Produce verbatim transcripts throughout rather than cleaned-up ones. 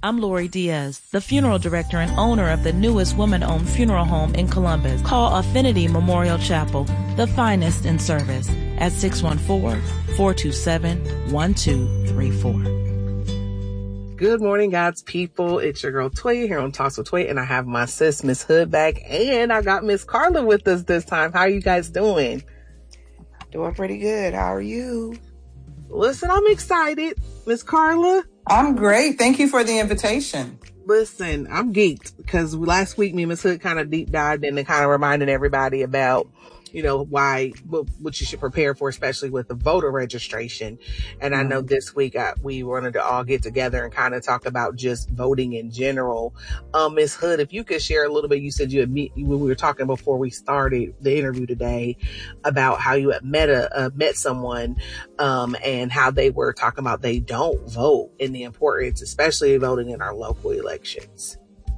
I'm Lori Diaz, the funeral director and owner of the newest woman-owned funeral home in Columbus. Call Affinity Memorial Chapel, the finest in service, at six one four, four two seven, one two three four. Good morning, God's people. It's your girl Toya here on Talks with Toya, and I have my sis, Miss Hood, back, and I got Miss Carla with us this time. How are you guys doing? Doing pretty good. How are you? Listen, I'm excited. Miss Carla? I'm great. Thank you for the invitation. Listen, I'm geeked because last week me and Miss Hood kind of deep dived into kind of reminding everybody about, you know, why, what, what you should prepare for, especially with the voter registration. And I know this week I, we wanted to all get together and kind of talk about just voting in general. Um, Miss Hood, if you could share a little bit, you said you had meet, when we were talking before we started the interview today about how you had met a, uh, met someone, um, and how they were talking about they don't vote and the importance, especially voting in our local elections.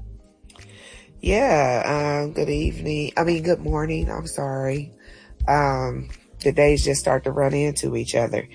Yeah, um, good evening. I mean, good morning. I'm sorry. Um, the days just start to run into each other.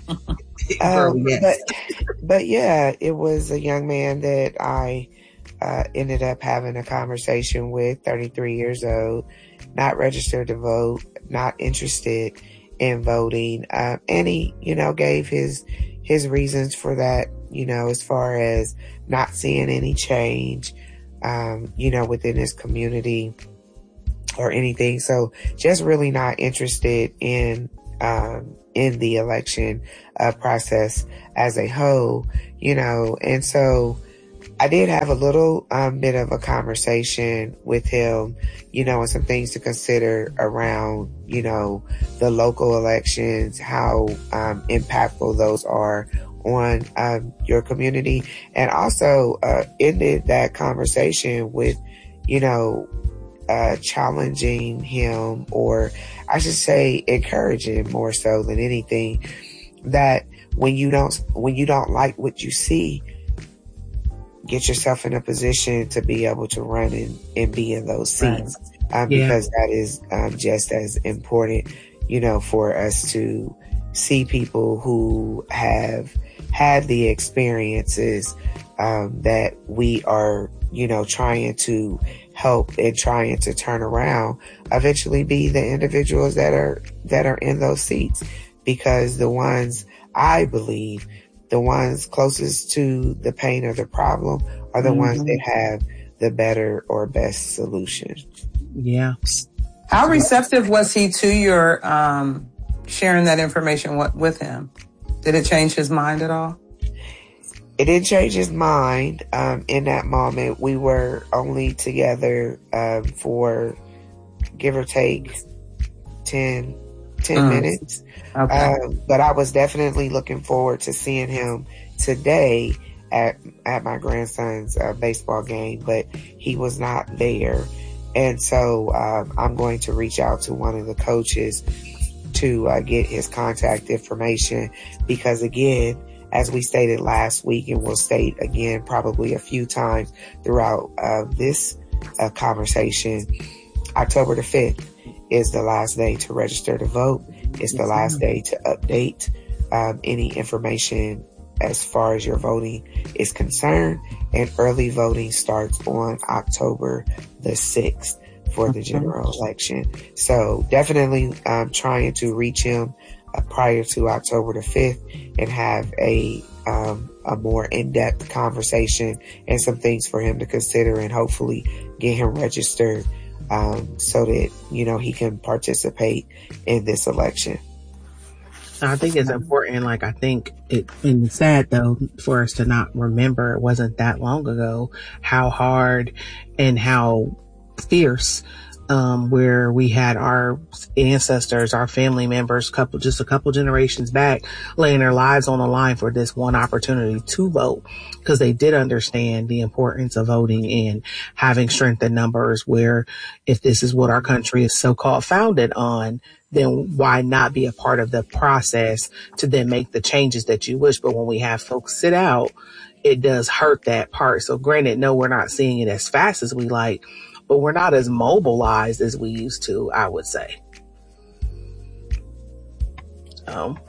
um, but, but yeah, it was a young man that I uh, ended up having a conversation with, thirty-three years old, not registered to vote, not interested in voting. Uh, and he, you know, gave his, his reasons for that, you know, as far as not seeing any change. Um, you know, within his community or anything. So just really not interested in, um, in the election, uh, process as a whole, you know, and so I did have a little, um, bit of a conversation with him, you know, and some things to consider around, you know, the local elections, how, um, impactful those are on um, your community, and also uh, ended that conversation with, you know, uh, challenging him, or I should say encouraging more so than anything, that when you don't when you don't like what you see, get yourself in a position to be able to run and, and be in those seats, right. um, yeah. because that is um, just as important, you know, for us to see people who have had the experiences um, that we are, you know, trying to help and trying to turn around, eventually be the individuals that are that are in those seats. Because the ones, I believe, the ones closest to the pain or the problem are the mm-hmm. ones that have the better or best solution. Yeah. How receptive was he to your um, sharing that information with him? Did it change his mind at all? It didn't change his mind. Um, in that moment, we were only together um, for give or take ten, ten mm. minutes. Okay. Um, but I was definitely looking forward to seeing him today at at my grandson's uh, baseball game, but he was not there. And so um, I'm going to reach out to one of the coaches to uh, get his contact information, because again, as we stated last week, and we'll state again probably a few times throughout uh, this uh, conversation, October the fifth is the last day to register to vote. It's the last day to update um, any information as far as your voting is concerned, and early voting starts on October the sixth. For the general election. So definitely um, trying to reach him uh, prior to October the fifth and have a um, a more in-depth conversation and some things for him to consider, and hopefully get him registered um, so that, you know, he can participate in this election. I think it's important. Like, I think it, and it's sad though for us to not remember, it wasn't that long ago, how hard and how fierce, um, where we had our ancestors, our family members, couple, just a couple generations back, laying their lives on the line for this one opportunity to vote, because they did understand the importance of voting and having strength in numbers, where if this is what our country is so-called founded on, then why not be a part of the process to then make the changes that you wish? But when we have folks sit out, it does hurt that part. So granted, no, we're not seeing it as fast as we like, but we're not as mobilized as we used to, I would say. Um,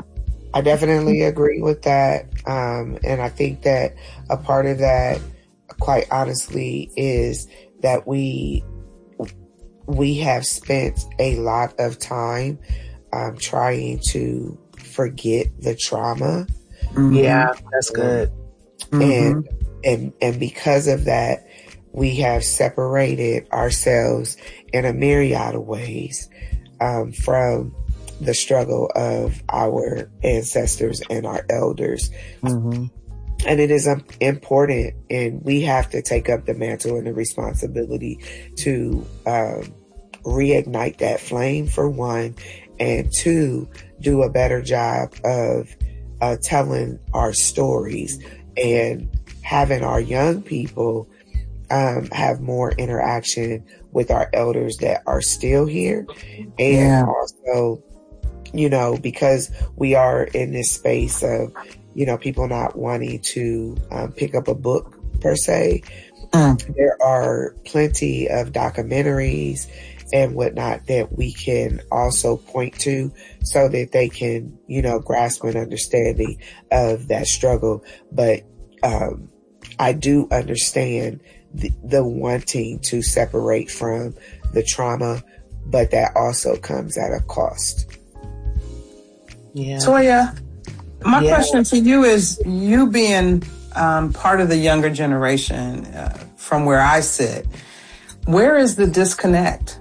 I definitely agree with that. Um, and I think that a part of that, quite honestly, is that we we have spent a lot of time um, trying to forget the trauma. Mm-hmm. Yeah, that's good. Um, and mm-hmm. and and because of that, we have separated ourselves in a myriad of ways um, from the struggle of our ancestors and our elders. Mm-hmm. And it is um, important, and we have to take up the mantle and the responsibility to um, reignite that flame, for one, and two, do a better job of uh, telling our stories and having our young people um, have more interaction with our elders that are still here. And yeah. also, you know, because we are in this space of, you know, people not wanting to um, pick up a book per se. Mm. There are plenty of documentaries and whatnot that we can also point to so that they can, you know, grasp an understanding of that struggle. But um, I do understand the, the wanting to separate from the trauma, but that also comes at a cost. Yeah. Toya, my yeah. question to you is, you being um, part of the younger generation, uh, from where I sit, where is the disconnect?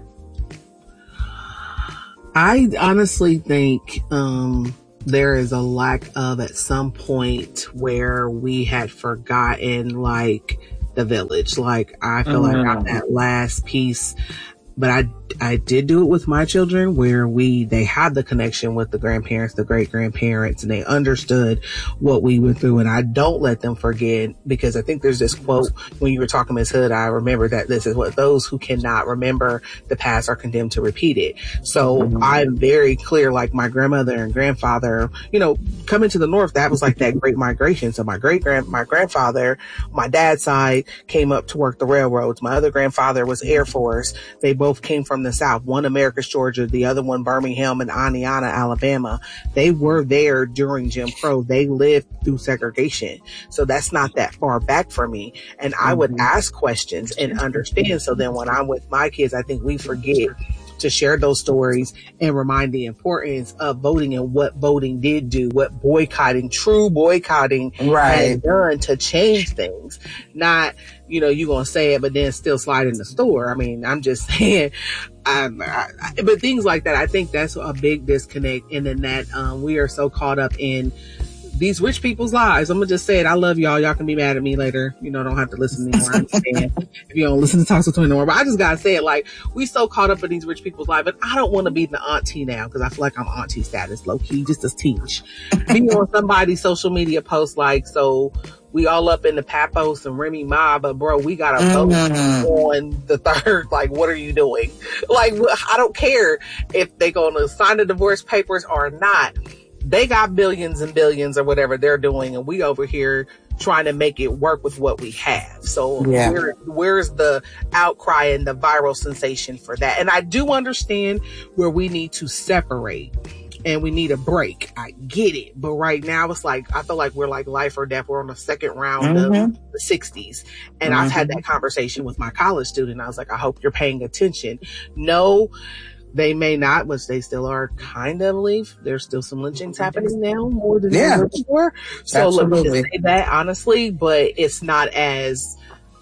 I honestly think um, there is a lack of, at some point, where we had forgotten, like, the village. Like, I feel mm-hmm. like on that last piece, but I, I did do it with my children, where we, they had the connection with the grandparents, the great grandparents, and they understood what we went through. And I don't let them forget, because I think there's this quote when you were talking, Miz Hood, I remember that this is what those who cannot remember the past are condemned to repeat it. So mm-hmm. I'm very clear, like my grandmother and grandfather, you know, coming to the North, that was like that great migration. So my great grand, my grandfather, my dad's side came up to work the railroads. My other grandfather was Air Force. They both came from the South, one Americus, Georgia, the other one Birmingham and Aniana, Alabama. They were there during Jim Crow. They lived through segregation. So that's not that far back for me. And I would ask questions and understand. So then when I'm with my kids, I think we forget to share those stories and remind the importance of voting and what voting did do, what boycotting, true boycotting right. had done to change things. Not, you know, you gonna say it, but then still slide in the store. I mean, I'm just saying, um, I, I, but things like that, I think that's a big disconnect. And then that um, we are so caught up in these rich people's lives. I'm gonna just say it. I love y'all. Y'all can be mad at me later. You know, don't have to listen anymore. I understand if you don't listen to Talks with Toya no more. But I just gotta say it. Like, we so caught up in these rich people's lives, but I don't want to be the auntie now, because I feel like I'm auntie status, low key, just as teach. Be on somebody's social media post like, so we all up in the Papos and Remy Ma, but bro, we got a vote mm-hmm. on the third. Like, what are you doing? Like, I don't care if they gonna sign the divorce papers or not. They got billions and billions or whatever they're doing, and we over here trying to make it work with what we have. So yeah. where, where's the outcry and the viral sensation for that? And I do understand where we need to separate and we need a break. I get it. But right now it's like, I feel like we're like life or death. We're on the second round mm-hmm. of the sixties. And mm-hmm. I've had that conversation with my college student. I was like, I hope you're paying attention. No, they may not, which they still are kind of believe. There's still some lynchings happening now more than yeah. before. So Absolutely. Let me just say that honestly, but it's not as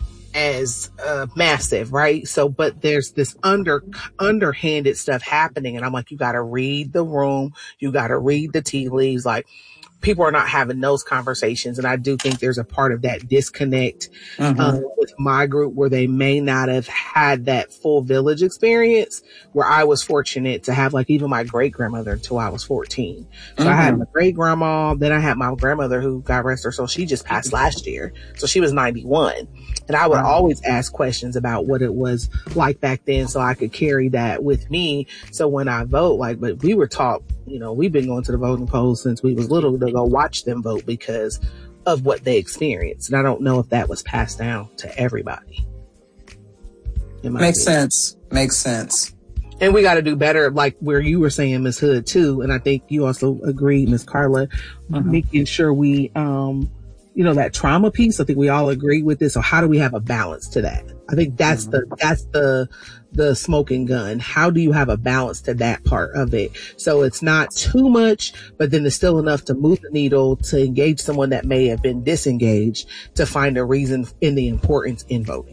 as uh, massive, right? So, but there's this under underhanded stuff happening, and I'm like, you got to read the room, you got to read the tea leaves, like. People are not having those conversations. And I do think there's a part of that disconnect mm-hmm. um, with my group where they may not have had that full village experience, where I was fortunate to have like even my great grandmother until I was fourteen. So mm-hmm. I had my great grandma, then I had my grandmother who, God rest her soul, she just passed last year. So she was ninety-one. And I would wow. always ask questions about what it was like back then so I could carry that with me. So when I vote, like, but we were taught, you know, we've been going to the voting polls since we was little to go watch them vote because of what they experienced. And I don't know if that was passed down to everybody. Makes sense. Makes sense. And we got to do better, like where you were saying, Miz Hood, too. And I think you also agreed, Miz Carla, mm-hmm. making sure we, um, you know, that trauma piece. I think we all agree with this. So how do we have a balance to that? I think that's mm-hmm. the, that's the, the smoking gun. How do you have a balance to that part of it? So it's not too much, but then it's still enough to move the needle to engage someone that may have been disengaged to find a reason in the importance in voting.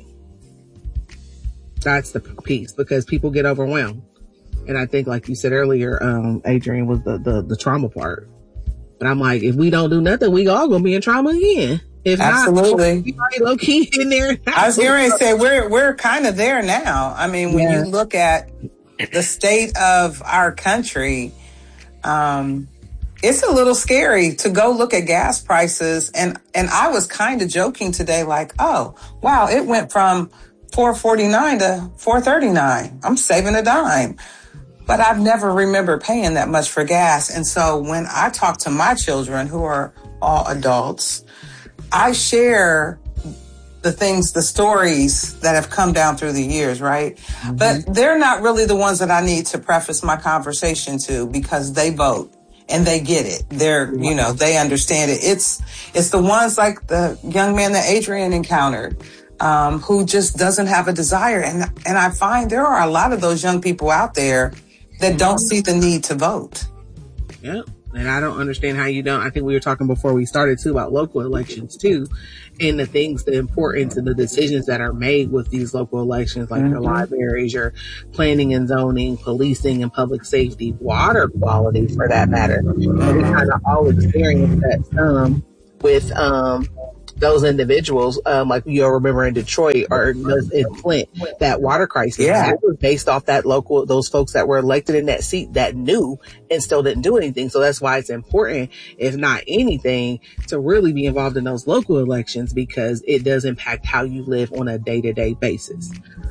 That's the piece, because people get overwhelmed. And I think, like you said earlier, um, Adrian, was the, the, the trauma part. But I'm like, if we don't do nothing, we all gonna be in trauma again. If Absolutely. not, we low key in there. I was going to say, we're, we're kind of there now. I mean, when yeah. you look at the state of our country, um, it's a little scary to go look at gas prices. And, and I was kind of joking today, like, oh, wow, it went from four forty-nine to four thirty-nine. I'm saving a dime. But I've never remembered paying that much for gas. And so when I talk to my children, who are all adults, I share the things, the stories that have come down through the years, right? Mm-hmm. But they're not really the ones that I need to preface my conversation to, because they vote and they get it. They're, you know, they understand it. It's, it's the ones like the young man that Adrian encountered, um, who just doesn't have a desire. And, and I find there are a lot of those young people out there that don't see the need to vote. Yeah. And I don't understand how you don't. I think we were talking before we started too about local elections too, and the things, the importance and the decisions that are made with these local elections, like mm-hmm. your libraries, your planning and zoning, policing and public safety, water quality for that matter. And we kind of all experience that some with, um, those individuals, um, like you'll remember in Detroit or in Flint, that water crisis. Yeah. It was based off that local, those folks that were elected in that seat that knew and still didn't do anything. So that's why it's important, if not anything, to really be involved in those local elections, because it does impact how you live on a day-to-day basis.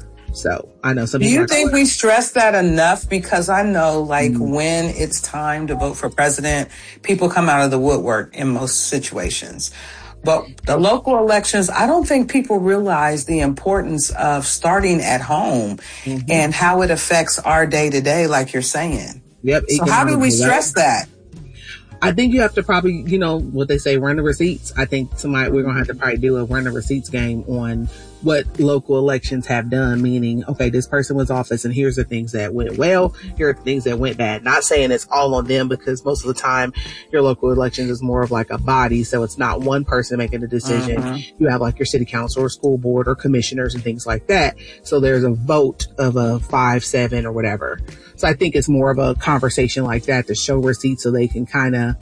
So I know some Do people. you think we stress that enough? Because I know, like, mm-hmm. when it's time to vote for president, people come out of the woodwork in most situations. But the local elections, I don't think people realize the importance of starting at home mm-hmm. and how it affects our day to day, like you're saying. Yep. So how do we stress that? I think you have to probably, you know, what they say, run the receipts. I think somebody, we're going to have to probably do a run the receipts game on what local elections have done, meaning, okay, this person was office and here's the things that went well, here are the things that went bad. Not saying it's all on them, because most of the time your local elections is more of like a body. So it's not one person making the decision. Mm-hmm. You have like your city council or school board or commissioners and things like that. So there's a vote of a five, seven or whatever. So I think it's more of a conversation like that to show receipts so they can kind of,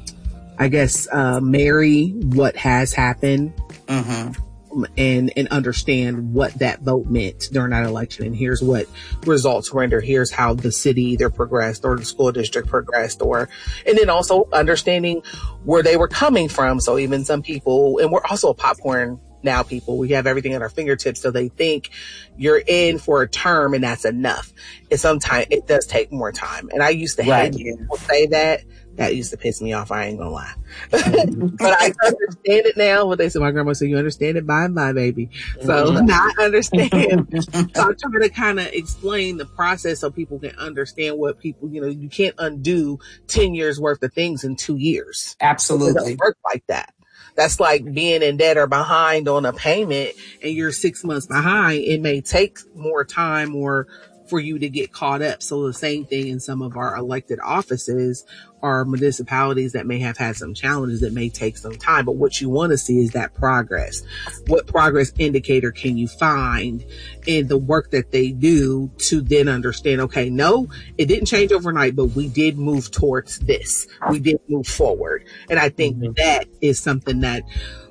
I guess, uh, marry what has happened. Mm-hmm. And, and understand what that vote meant during that election. And here's what results render. Here's how the city either progressed or the school district progressed, or, and then also understanding where they were coming from. So even some people, and we're also a popcorn now people, we have everything at our fingertips. So they think you're in for a term and that's enough. And sometimes it does take more time. And I used to right. hate people say that. That used to piss me off. I ain't gonna lie. But I understand it now. What they said, my grandma said, you understand it by and by, baby. So mm-hmm. now I understand. So I'm trying to kind of explain the process so people can understand what people, you know, you can't undo ten years worth of things in two years. Absolutely. It doesn't work like that. That's like being in debt or behind on a payment and you're six months behind. It may take more time or for you to get caught up. So the same thing in some of our elected offices or municipalities that may have had some challenges that may take some time. But what you want to see is that progress. What progress indicator can you find in the work that they do to then understand, okay, no, it didn't change overnight, but we did move towards this. We did move forward. And I think mm-hmm. that is something that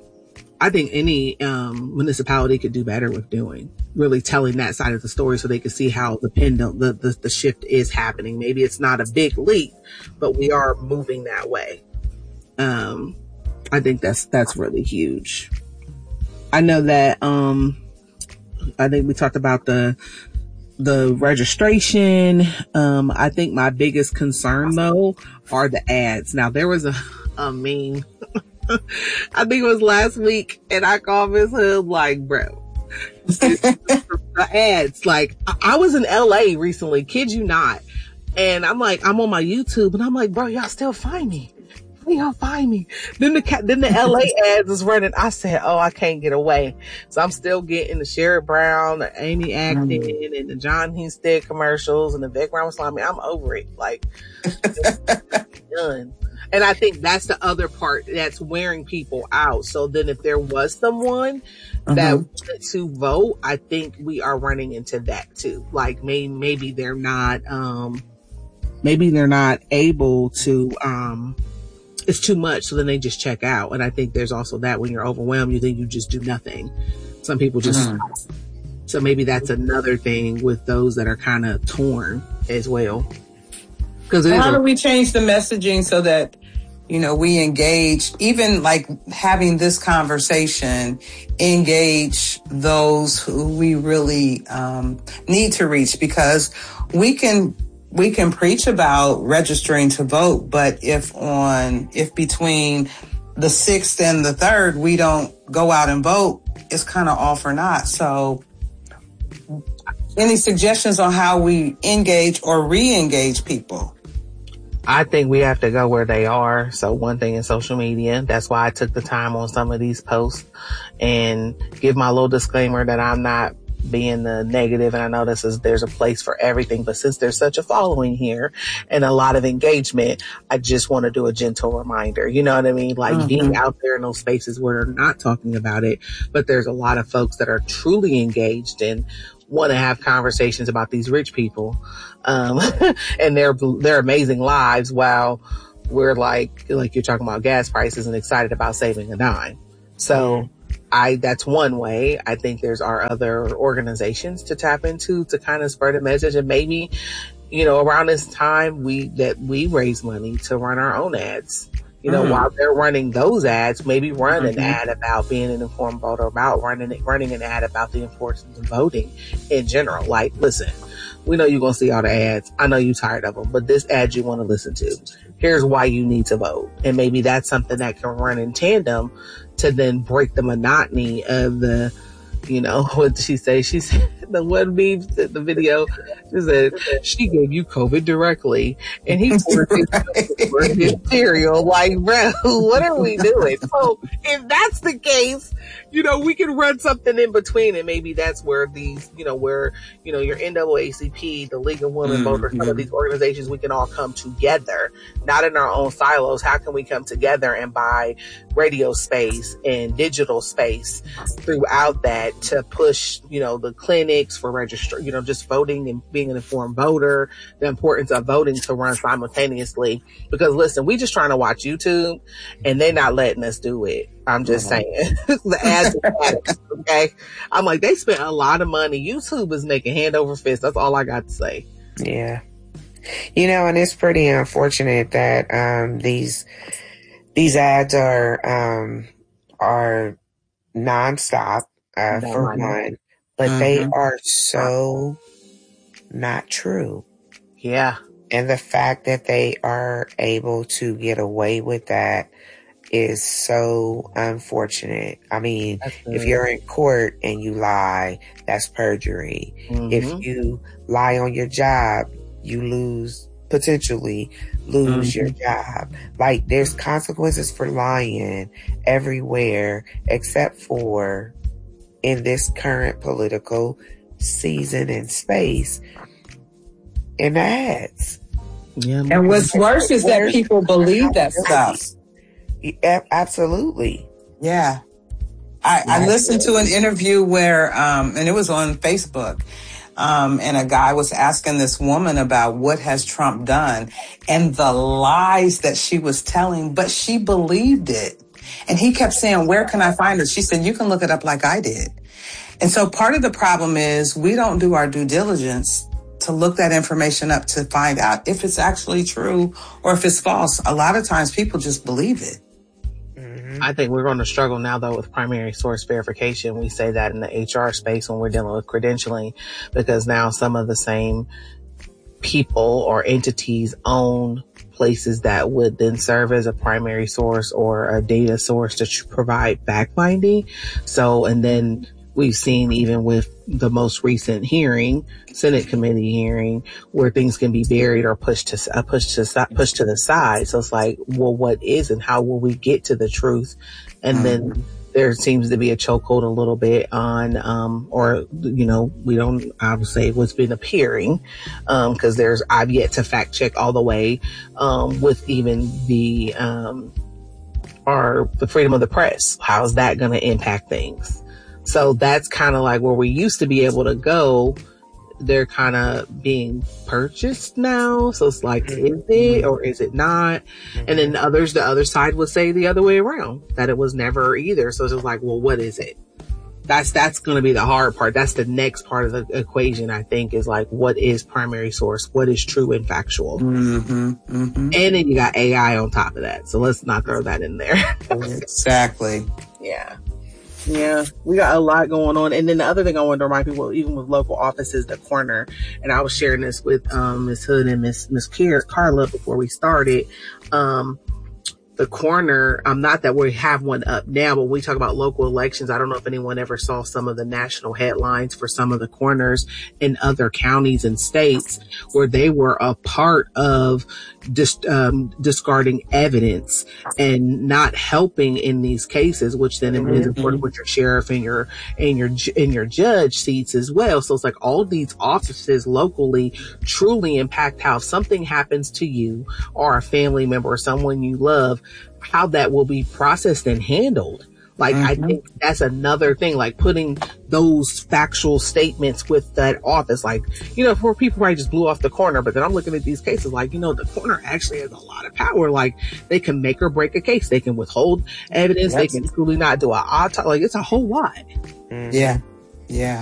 I think any um, municipality could do better with doing, really telling that side of the story so they can see how the pendulum, the, the, the shift is happening. Maybe it's not a big leap, but we are moving that way. Um, I think that's, that's really huge. I know that, um, I think we talked about the, the registration. Um, I think my biggest concern though are the ads. Now there was a, a meme I think it was last week, and I called Miz Hood like, bro, the ads. Like, I was in L A recently, kid you not. And I'm like, I'm on my YouTube and I'm like, bro, y'all still find me. Y'all find me. Then the then the L A ads is running. I said, oh, I can't get away. So I'm still getting the Sherrod Brown, the Amy Acton, mm-hmm. and the John Husted commercials and the Vic Ramaswamy. I'm over it. Like, done. And I think that's the other part that's wearing people out. So then if there was someone mm-hmm. that wanted to vote, I think we are running into that too. Like maybe, maybe they're not, um, maybe they're not able to, um, it's too much. So then they just check out. And I think there's also that when you're overwhelmed, you think you just do nothing. Some people just, mm-hmm. so maybe that's another thing with those that are kind of torn as well. Because how do we change the messaging so that, you know, we engage, even like having this conversation, engage those who we really um, need to reach? Because we can we can preach about registering to vote, but if on if between the sixth and the third we don't go out and vote, it's kind of all for naught. So, any suggestions on how we engage or re-engage people? I think we have to go where they are. So one thing in social media, that's why I took the time on some of these posts and give my little disclaimer that I'm not being the negative. And I know this is, there's a place for everything, but since there's such a following here and a lot of engagement, I just want to do a gentle reminder. You know what I mean? Like mm-hmm. being out there in those spaces where they're not talking about it, but there's a lot of folks that are truly engaged and want to have conversations about these rich people, um, and their, their amazing lives while we're like, like you're talking about gas prices and excited about saving a dime. So I, that's one way. I think there's our other organizations to tap into to kind of spread a message. And maybe, you know, around this time we, that we raise money to run our own ads. You know, mm-hmm. while they're running those ads, maybe run mm-hmm. an ad about being an informed voter, about running running an ad about the importance of voting in general. Like, listen, we know you're going to see all the ads. I know you're tired of them, but this ad you want to listen to. Here's why you need to vote. And maybe that's something that can run in tandem to then break the monotony of the, you know, what did she say? She said, the one meme, the video, she said, she gave you COVID directly. And he poured his, his cereal. Like, bro, what are we doing? So if that's the case, you know, we can run something in between. And maybe that's where these, you know, where, you know, your N double A C P, the League of Women mm-hmm. Voters, some of these organizations, we can all come together, not in our own silos. How can we come together and buy radio space and digital space throughout that to push, you know, the clinics for register, you know, just voting and being an informed voter, the importance of voting to run simultaneously. Because listen, we just trying to watch YouTube and they're not letting us do it. I'm just mm-hmm. saying. The ads are addicts, okay? I'm like, they spent a lot of money. YouTube is making hand over fist. That's all I got to say. Yeah. You know, and it's pretty unfortunate that um, these these ads are um, are nonstop uh, no, for one, but mm-hmm. they are so not true. Yeah. And the fact that they are able to get away with that is so unfortunate. I mean, if you're in court and you lie, that's perjury. Mm-hmm. If you lie on your job, you lose, potentially lose mm-hmm. your job. Like, there's consequences for lying everywhere except for in this current political season and space in ads. Yeah, and what's worse is that people believe that stuff. Yeah, absolutely. Yeah. I, I listened to an interview where, um, and it was on Facebook, um, and a guy was asking this woman about what has Trump done and the lies that she was telling, but she believed it. And he kept saying, where can I find it? She said, you can look it up like I did. And so part of the problem is we don't do our due diligence to look that information up to find out if it's actually true or if it's false. A lot of times people just believe it. I think we're going to struggle now, though, with primary source verification. We say that in the H R space when we're dealing with credentialing, because now some of the same people or entities own places that would then serve as a primary source or a data source to provide fact finding. So, and then we've seen even with the most recent hearing, Senate committee hearing, where things can be buried or pushed to uh, pushed to pushed to the side. So it's like, well, what is and how will we get to the truth? And mm-hmm. then there seems to be a chokehold a little bit on, um, or, you know, we don't, I would say what's been appearing, um, cause there's, I've yet to fact check all the way, um, with even the, um, or the freedom of the press. How's that going to impact things? So that's kind of like where we used to be able to go. They're kind of being purchased now. So it's like, is it or is it not? Mm-hmm. And then others, the other side would say the other way around, that it was never either. So it's just like, well, what is it? That's, that's going to be the hard part. That's the next part of the equation, I think, is like, what is primary source? What is true and factual? Mm-hmm, mm-hmm. And then you got A I on top of that. So let's not throw that in there. Exactly. Yeah. Yeah, we got a lot going on. And then the other thing I want to remind people, even with local offices, the corner, and I was sharing this with um Miss Hood and Miss Miss Carla before we started. Um, the corner, um, not that we have one up now, but when we talk about local elections, I don't know if anyone ever saw some of the national headlines for some of the corners in other counties and states where they were a part of dis- um, discarding evidence and not helping in these cases, which then mm-hmm. is important with your sheriff and your and your and your judge seats as well. So it's like all these offices locally truly impact how if something happens to you or a family member or someone you love, how that will be processed and handled. Like, mm-hmm. I think that's another thing, like putting those factual statements with that office. Like, you know, for people I just blew off the corner, but then I'm looking at these cases like, you know, the corner actually has a lot of power. Like, they can make or break a case. They can withhold evidence. Yes. They can truly not do an autopsy. Like, it's a whole lot. Mm-hmm. Yeah. Yeah.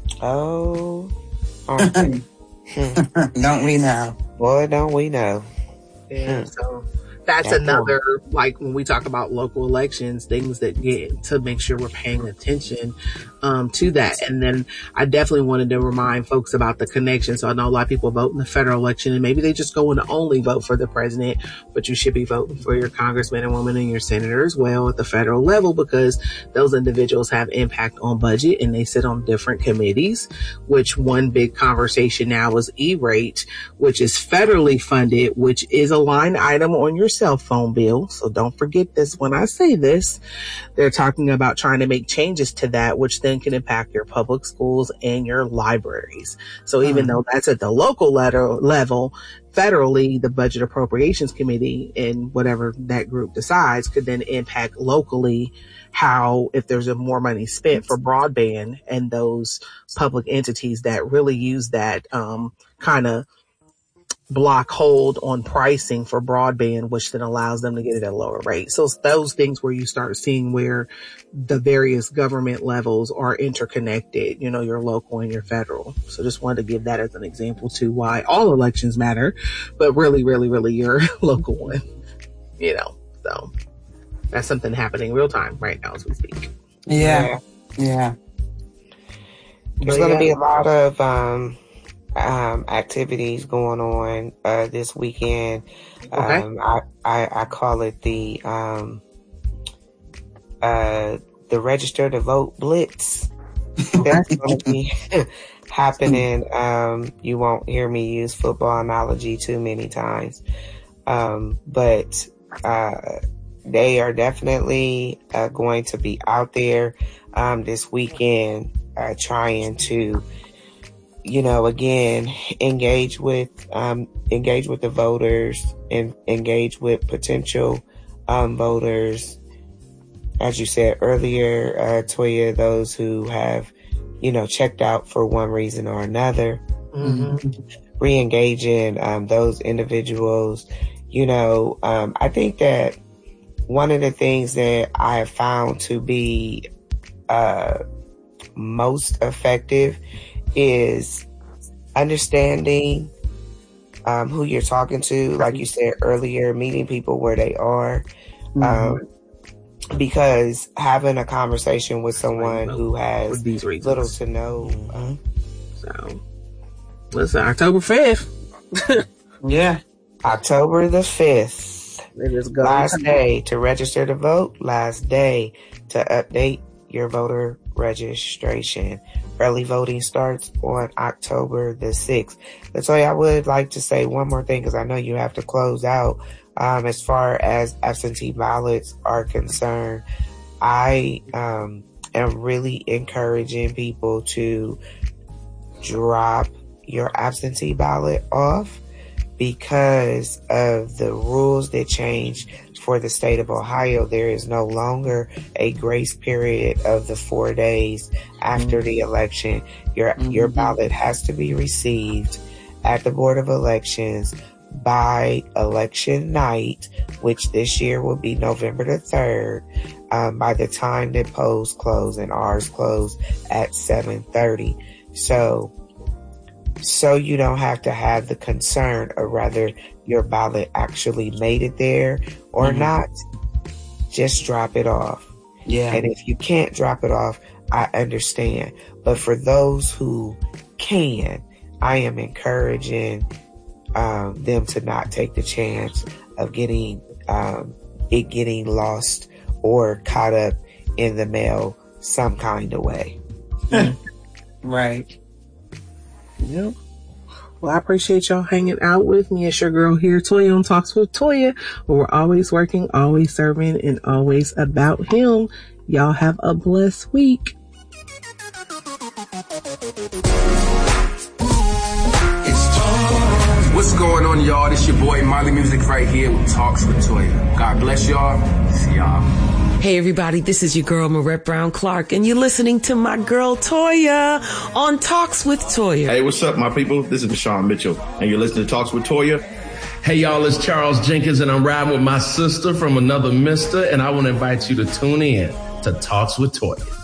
Oh. Okay. Don't we know? Boy, don't we know. Yeah, so that's yeah, another, cool. Like when we talk about local elections, things that get to make sure we're paying attention um, to that. And then I definitely wanted to remind folks about the connection. So I know a lot of people vote in the federal election and maybe they just go and only vote for the president, but you should be voting for your congressmen and women and your senator as well at the federal level, because those individuals have impact on budget and they sit on different committees, which one big conversation now is E-rate, which is federally funded, which is a line item on your cell phone bill. So don't forget this when I say this. They're talking about trying to make changes to that, which then can impact your public schools and your libraries. So even mm-hmm. though that's at the local letter, level, federally, the Budget Appropriations Committee and whatever that group decides could then impact locally how, if there's a more money spent for broadband and those public entities that really use that um, kind of block hold on pricing for broadband, which then allows them to get it at a lower rate. So it's those things where you start seeing where the various government levels are interconnected, you know, your local and your federal. So just wanted to give that as an example to why all elections matter, but really, really, really your local one, you know, so that's something happening real time right now as we speak. Yeah. Yeah. There's going to be a lot of, um, Um, activities going on uh, this weekend. Okay. Um, I, I I call it the um, uh, the Register to Vote Blitz. That's going to be happening. Um, you won't hear me use football analogy too many times, um, but uh, they are definitely uh, going to be out there um, this weekend uh, trying to, you know, again, engage with, um, engage with the voters and engage with potential, um, voters. As you said earlier, uh, Toya, those who have, you know, checked out for one reason or another, mm-hmm. re-engaging, um, those individuals. You know, um, I think that one of the things that I have found to be, uh, most effective is understanding um, who you're talking to, like you said earlier, meeting people where they are, mm-hmm. um, because having a conversation with someone who has little to no. Mm-hmm. So, listen, October fifth. Yeah. October the fifth. Last day to register to vote, last day to update your voter registration. Early voting starts on October the sixth. Latoya, I would like to say one more thing because I know you have to close out. Um, as far as absentee ballots are concerned, I um, am really encouraging people to drop your absentee ballot off because of the rules that changed for the state of Ohio. There is no longer a grace period of the four days after mm-hmm. the election. Your mm-hmm. your ballot has to be received at the Board of Elections by election night, which this year will be November the third, um, by the time that polls close, and ours close at seven thirty. So, so you don't have to have the concern of whether your ballot actually made it there or mm-hmm. not, just drop it off. Yeah. And if you can't drop it off, I understand. But for those who can, I am encouraging um, them to not take the chance of getting um, it getting lost or caught up in the mail some kind of way. Right. Yep. Well, I appreciate y'all hanging out with me. It's your girl here, Toya on Talks with Toya, where we're always working, always serving, and always about him. Y'all have a blessed week. What's going on, y'all? This your boy Molly Music right here with Talks with Toya. God bless y'all. See y'all. Hey everybody, this is your girl Marette Brown Clark, and you're listening to my girl Toya on Talks with Toya. Hey, what's up, my people? This is Bashawn Mitchell, and you're listening to Talks with Toya. Hey y'all, it's Charles Jenkins, and I'm riding with my sister from another mister, and I want to invite you to tune in to Talks with Toya.